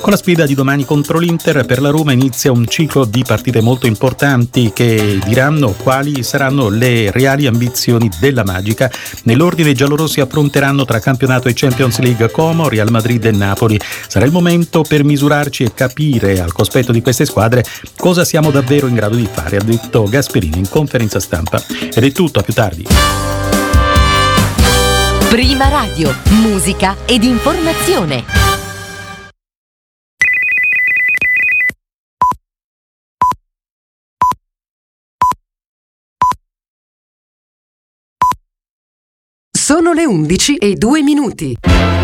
Con la sfida di domani contro l'Inter, per la Roma inizia un ciclo di partite molto importanti che diranno quali saranno le reali ambizioni della Magica. Nell'ordine i giallorossi affronteranno tra campionato e Champions League Como, Real Madrid e Napoli. Sarà il momento per misurarci e capire al cospetto di queste squadre cosa siamo davvero in grado di fare, ha detto Gasperini in conferenza stampa. Ed è tutto, a più tardi. Prima Radio, musica ed informazione. Sono le 11:02.